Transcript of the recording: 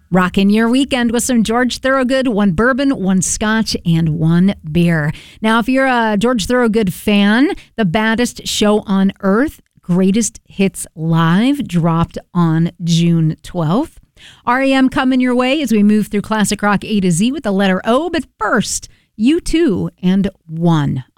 Rockin' your weekend with some George Thorogood, one bourbon, one scotch, and one beer. Now, if you're a George Thorogood fan, the baddest show on earth, Greatest Hits Live, dropped on June 12th. REM coming your way as we move through classic rock A to Z with the letter O. But first, U2 and One